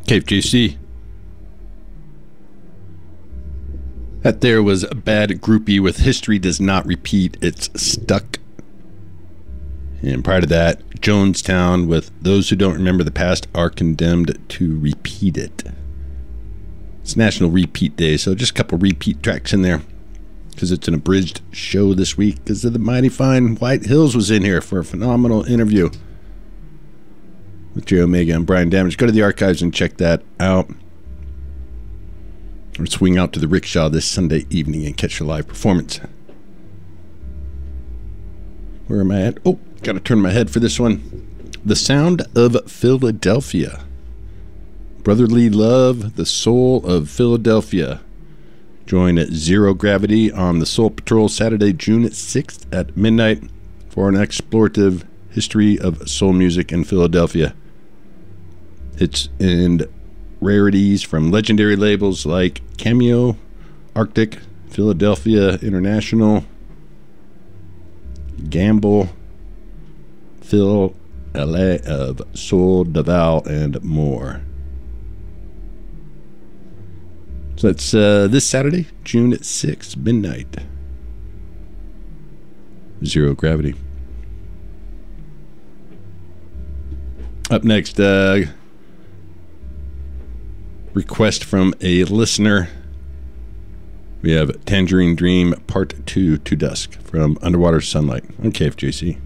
KFJC. That there was a bad groupie with History Does Not Repeat, It's Stuck. And prior to that, Jonestown with Those Who Don't Remember the Past Are Condemned to Repeat It. It's National Repeat Day, so just a couple repeat tracks in there because it's an abridged show this week because of the mighty fine White Hills was in here for a phenomenal interview with Jay Omega and Brian Damage. Go to the archives and check that out. Or swing out to the Rickshaw this Sunday evening and catch a live performance. Where am I at? Oh, got to turn my head for this one. The Sound of Philadelphia. Brotherly Love, the Soul of Philadelphia. Join at Zero Gravity on the Soul Patrol Saturday, June 6th at midnight for an explorative history of soul music in Philadelphia. Hits and rarities from legendary labels like Cameo, Arctic, Philadelphia International, Gamble, Phil, LA of Soul, Deval, and more. So that's this Saturday, June 6th, midnight. Zero Gravity. Up next, request from a listener. We have Tangerine Dream Part 2 to Dusk from Underwater Sunlight on KFJC.